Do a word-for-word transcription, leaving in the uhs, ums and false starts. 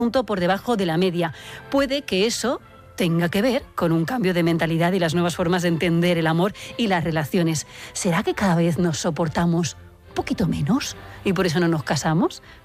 punto por debajo de la media. Puede que eso tenga que ver con un cambio de mentalidad y las nuevas formas de entender el amor y las relaciones. ¿Será que cada vez nos soportamos un poquito menos y por eso no nos casamos?